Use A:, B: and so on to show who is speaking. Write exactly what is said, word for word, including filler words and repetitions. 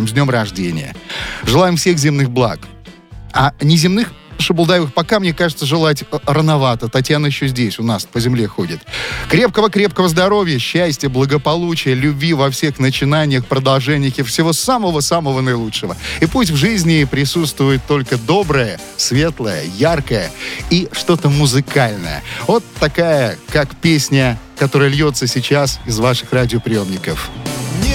A: с днем рождения. Желаем всех земных благ. А неземных, Шабулдаевых, пока, мне кажется, желать рановато. Татьяна еще здесь, у нас по земле ходит. Крепкого-крепкого здоровья, счастья, благополучия, любви во всех начинаниях, продолжениях и всего самого-самого наилучшего. И пусть в жизни присутствует только доброе, светлое, яркое и что-то музыкальное. Вот такая, как песня, которая льется сейчас из ваших радиоприемников.